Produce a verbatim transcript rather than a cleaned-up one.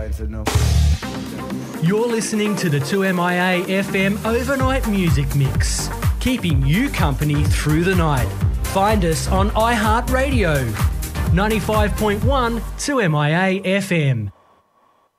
and said no. You're listening to the two M I A F M Overnight Music Mix, keeping you company through the night. Find us on iHeartRadio, ninety-five point one two M I A F M.